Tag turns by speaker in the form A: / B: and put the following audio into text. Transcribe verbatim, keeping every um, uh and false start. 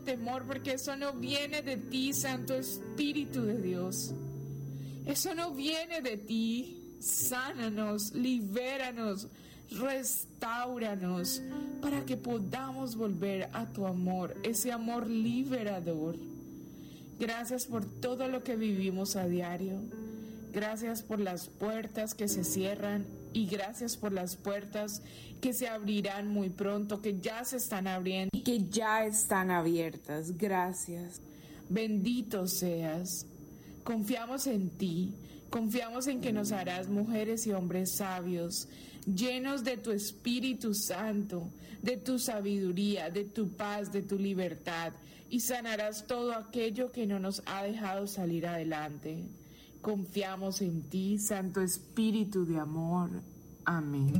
A: temor, porque eso no viene de ti, Santo Espíritu de Dios. Eso no viene de ti. Sánanos, libéranos, restáuranos, para que podamos volver a tu amor, ese amor liberador. Gracias por todo lo que vivimos a diario. Gracias por las puertas que se cierran y gracias por las puertas que se abrirán muy pronto, que ya se están abriendo y que ya están abiertas. Gracias. Bendito seas. Confiamos en ti. Confiamos en que nos harás mujeres y hombres sabios, llenos de tu Espíritu Santo, de tu sabiduría, de tu paz, de tu libertad, y sanarás todo aquello que no nos ha dejado salir adelante. Confiamos en ti, Santo Espíritu de amor. Amén.